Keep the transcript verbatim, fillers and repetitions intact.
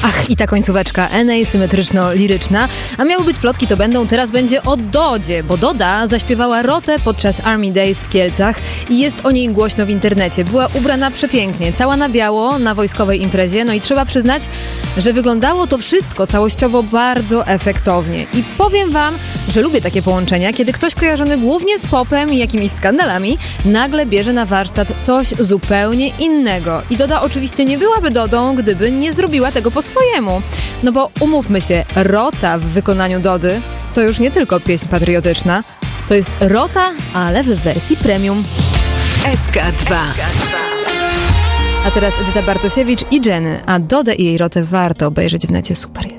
Ach, i ta końcóweczka N A symetryczno-liryczna. A miały być plotki, to będą, teraz będzie o Dodzie, bo Doda zaśpiewała Rotę podczas Army Days w Kielcach i jest o niej głośno w internecie. Była ubrana przepięknie, cała na biało, na wojskowej imprezie, no i trzeba przyznać, że wyglądało to wszystko całościowo bardzo efektownie. I powiem wam, że lubię takie połączenia, kiedy ktoś kojarzony głównie z popem i jakimiś skandalami nagle bierze na warsztat coś zupełnie innego. I Doda oczywiście nie byłaby Dodą, gdyby nie zrobiła tego po swojemu. No bo umówmy się, Rota w wykonaniu Dody to już nie tylko pieśń patriotyczna, to jest Rota, ale w wersji premium. S K dwa. A teraz Edyta Bartosiewicz i Jenny, a Dodę i jej Rotę warto obejrzeć w necie, super jest.